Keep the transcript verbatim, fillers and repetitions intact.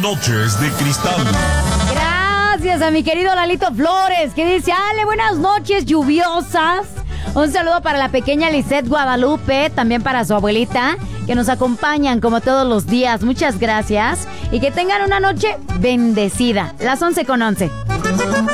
Noches de Cristal. Gracias a mi querido Lalito Flores, que dice, Ale, buenas noches lluviosas. Un saludo para la pequeña Lisette Guadalupe, también para su abuelita, que nos acompañan como todos los días. Muchas gracias y que tengan una noche bendecida. Las once con once.